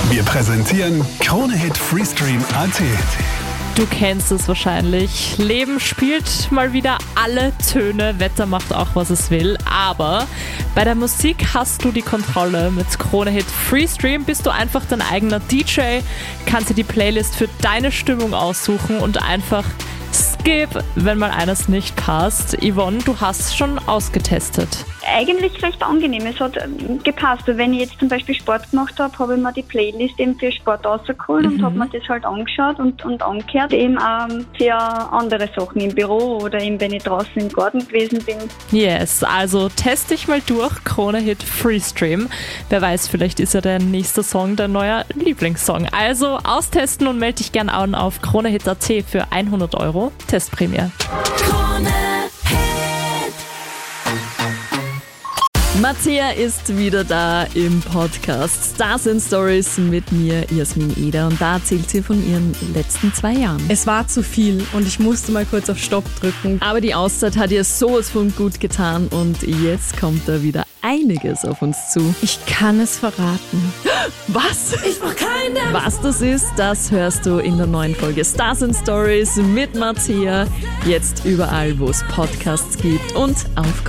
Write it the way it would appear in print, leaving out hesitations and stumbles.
Wir präsentieren Krone-Hit Freestream.at. Du kennst es wahrscheinlich. Leben spielt mal wieder alle Töne, Wetter macht auch, was es will. Aber bei der Musik hast du die Kontrolle. Mit Krone-Hit Freestream bist du einfach dein eigener DJ, kannst dir die Playlist für deine Stimmung aussuchen und einfach skip, wenn mal eines nicht passt. Yvonne, du hast schon ausgetestet. Eigentlich recht angenehm. Es hat gepasst. Wenn ich jetzt zum Beispiel Sport gemacht habe, habe ich mir die Playlist eben für Sport rausgeholt und habe mir das halt angeschaut und angehört. Eben auch für andere Sachen im Büro oder eben wenn ich draußen im Garten gewesen bin. Yes, also test dich mal durch, Krone-Hit Freestream. Wer weiß, vielleicht ist ja der nächste Song dein neuer Lieblingssong. Also austesten und melde dich gern an auf Krone-Hit.at für 100 €. Testprämie. Mattia ist wieder da im Podcast Stars in Stories mit mir, Jasmin Eder, und da erzählt sie von ihren letzten 2 Jahren. Es war zu viel und ich musste mal kurz auf Stopp drücken. Aber die Auszeit hat ihr sowas von gut getan und jetzt kommt da wieder einiges auf uns zu. Ich kann es verraten. Was? Ich brauch keinen. Was das ist, das hörst du in der neuen Folge Stars in Stories mit Mattia. Jetzt überall, wo es Podcasts gibt und auf